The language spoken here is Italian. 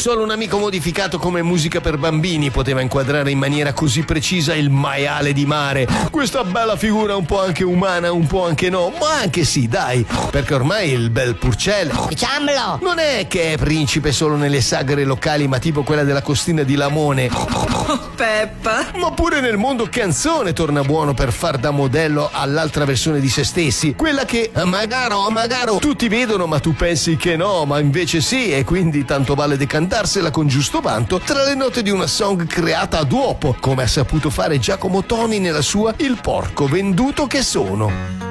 Solo un amico modificato come musica per bambini poteva inquadrare in maniera così precisa il maiale di mare. Questa bella figura un po' anche umana, un po' anche no, ma anche sì, dai, perché ormai il bel Purcell Diciamolo! non è che è principe solo nelle sagre locali, ma tipo quella della Costina di Lamone, Peppa. ma pure nel mondo canzone torna buono per far da modello all'altra versione di se stessi, quella che magaro tutti vedono ma tu pensi che no, ma invece sì, e quindi tanto vale decantarsela con giusto vanto tra le note di una song creata a duopo, come ha saputo fare Giacomo Toni nella sua Il porco venduto che sono.